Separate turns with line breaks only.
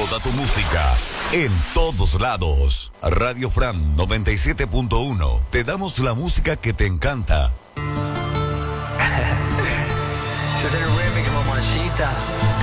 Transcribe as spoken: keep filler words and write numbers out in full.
Toda tu música, en todos lados. Radio Fran noventa y siete punto uno. Te damos la música que te encanta.
Yo soy el remix, mamacita.